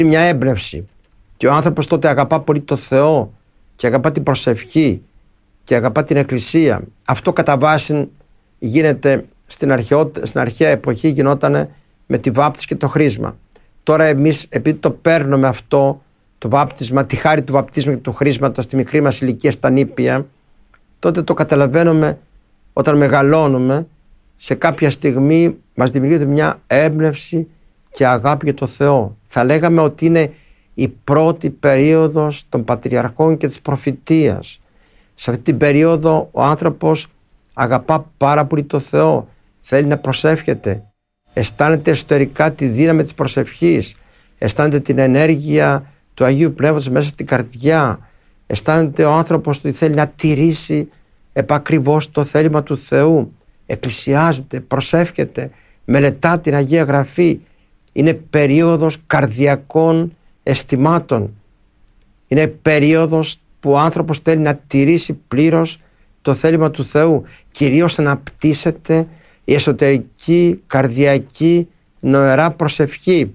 μια έμπνευση και ο άνθρωπος τότε αγαπά πολύ το Θεό και αγαπά την προσευχή και αγαπά την Εκκλησία. Αυτό κατά βάση γίνεται στην αρχαία εποχή, γινόταν με τη βάπτιση και το χρίσμα. Τώρα εμείς, επειδή το παίρνουμε αυτό το βάπτισμα, τη χάρη του βαπτίσματος και του χρίσματος στη μικρή μας ηλικία, στα νήπια, τότε το καταλαβαίνουμε όταν μεγαλώνουμε. Σε κάποια στιγμή μας δημιουργείται μια έμπνευση και αγάπη για το Θεό. Θα λέγαμε ότι είναι η πρώτη περίοδος των πατριαρχών και της προφητείας. Σε αυτή την περίοδο ο άνθρωπος αγαπά πάρα πολύ το Θεό, θέλει να προσεύχεται, αισθάνεται εσωτερικά τη δύναμη της προσευχής, αισθάνεται την ενέργεια του Αγίου Πνεύματος μέσα στην καρδιά, αισθάνεται ο άνθρωπος ότι θέλει να τηρήσει επακριβώς το θέλημα του Θεού, εκκλησιάζεται, προσεύχεται, μελετά την Αγία Γραφή. Είναι περίοδος καρδιακών αισθημάτων. Είναι περίοδος που ο άνθρωπος θέλει να τηρήσει πλήρως το θέλημα του Θεού, κυρίως να αναπτύσσεται η εσωτερική καρδιακή νοερά προσευχή.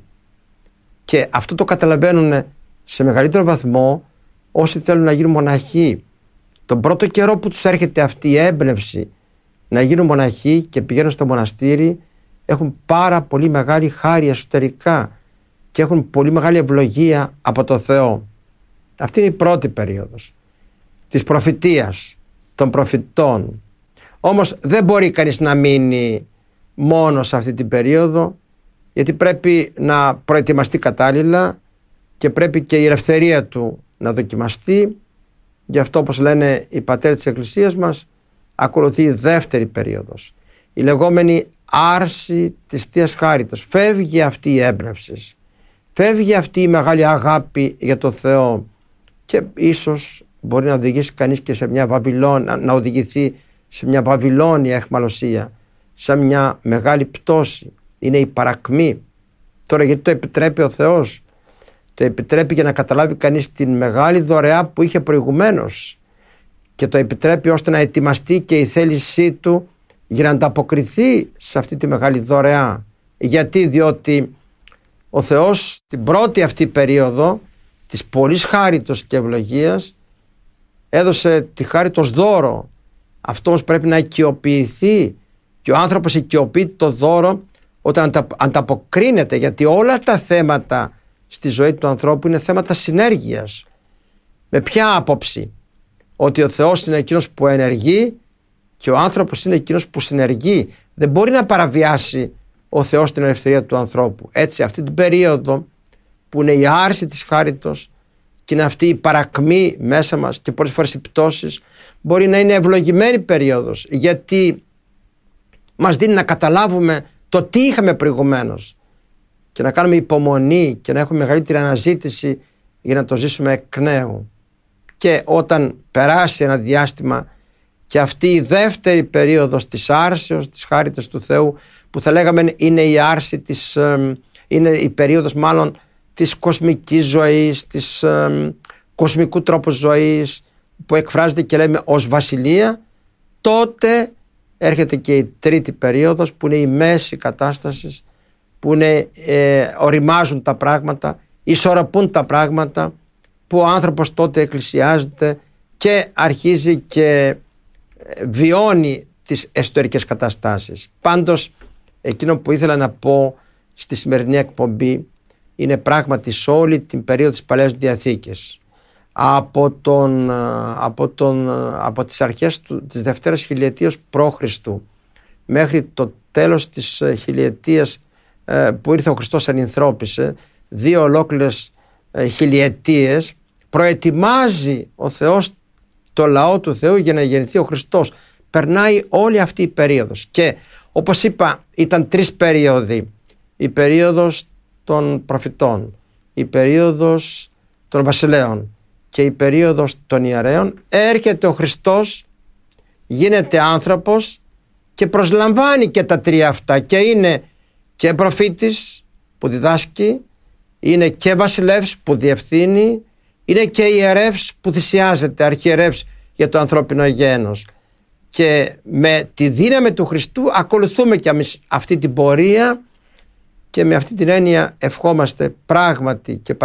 Και αυτό το καταλαβαίνουν σε μεγαλύτερο βαθμό όσοι θέλουν να γίνουν μοναχοί. Τον πρώτο καιρό που τους έρχεται αυτή η έμπνευση να γίνουν μοναχοί και πηγαίνουν στο μοναστήρι, έχουν πάρα πολύ μεγάλη χάρη εσωτερικά και έχουν πολύ μεγάλη ευλογία από το Θεό. Αυτή είναι η πρώτη περίοδος της προφητείας, των προφητών. Όμως δεν μπορεί κανείς να μείνει μόνο σε αυτή την περίοδο, γιατί πρέπει να προετοιμαστεί κατάλληλα και πρέπει και η ελευθερία του να δοκιμαστεί. Γι' αυτό, όπως λένε οι πατέρες της Εκκλησίας μας, ακολουθεί η δεύτερη περίοδος, η λεγόμενη άρση της Θείας Χάριτος. Φεύγει αυτή η έμπνευση, φεύγει αυτή η μεγάλη αγάπη για το Θεό και ίσως μπορεί να οδηγήσει κανείς και σε μια να οδηγηθεί σε μια βαβυλώνια αιχμαλωσία, σε μια μεγάλη πτώση. Είναι η παρακμή. Τώρα γιατί το επιτρέπει ο Θεός? Το επιτρέπει για να καταλάβει κανείς την μεγάλη δωρεά που είχε προηγουμένως και το επιτρέπει ώστε να ετοιμαστεί και η θέλησή του για να ανταποκριθεί σε αυτή τη μεγάλη δωρεά. Γιατί? Διότι ο Θεός την πρώτη αυτή περίοδο της πολλής χάριτος και ευλογίας έδωσε τη χάριτο ως δώρο. Αυτό όμως πρέπει να οικειοποιηθεί και ο άνθρωπος οικειοποιεί το δώρο όταν ανταποκρίνεται, γιατί όλα τα θέματα στη ζωή του ανθρώπου είναι θέματα συνέργειας. Με ποια άποψη? Ότι ο Θεός είναι εκείνος που ενεργεί και ο άνθρωπος είναι εκείνος που συνεργεί. Δεν μπορεί να παραβιάσει ο Θεός την ελευθερία του ανθρώπου. Έτσι, αυτή την περίοδο που είναι η άρση της χάριτος και είναι αυτή η παρακμή μέσα μας και πολλές φορές οι πτώσεις, μπορεί να είναι ευλογημένη περίοδος, γιατί μας δίνει να καταλάβουμε το τι είχαμε προηγουμένως και να κάνουμε υπομονή και να έχουμε μεγαλύτερη αναζήτηση για να το ζήσουμε εκ νέου. Και όταν περάσει ένα διάστημα και αυτή η δεύτερη περίοδος της άρσεως της χάριτος του Θεού, που θα λέγαμε είναι η άρση είναι η περίοδος μάλλον της κοσμικής ζωής, της κοσμικού τρόπου ζωής, που εκφράζεται και λέμε ως βασιλεία, τότε έρχεται και η τρίτη περίοδος που είναι η μέση κατάσταση, που είναι, οριμάζουν τα πράγματα, ισορροπούν τα πράγματα, που ο άνθρωπος τότε εκκλησιάζεται και αρχίζει και βιώνει τις εσωτερικές καταστάσεις. Πάντως εκείνο που ήθελα να πω στη σημερινή εκπομπή είναι πράγματι σε όλη την περίοδο της Παλαιάς Διαθήκης, από τις αρχές της Δευτέρας χιλιετίας π.Χ. μέχρι το τέλος της χιλιετίας που ήρθε ο Χριστός ενυνθρώπισε, 2 ολόκληρες χιλιετίες, προετοιμάζει ο Θεός το λαό του Θεού για να γεννηθεί ο Χριστός. Περνάει όλη αυτή η περίοδος και όπως είπα ήταν 3 περίοδοι: η περίοδος των προφητών, η περίοδος των βασιλέων και η περίοδος των ιερέων. Έρχεται ο Χριστός, γίνεται άνθρωπος και προσλαμβάνει και τα 3 αυτά και είναι και προφήτης που διδάσκει, είναι και βασιλεύς που διευθύνει, είναι και ιερεύς που θυσιάζεται, αρχιερεύς για το ανθρώπινο γένος. Και με τη δύναμη του Χριστού ακολουθούμε και εμείς αυτή την πορεία και με αυτή την έννοια ευχόμαστε πράγματι και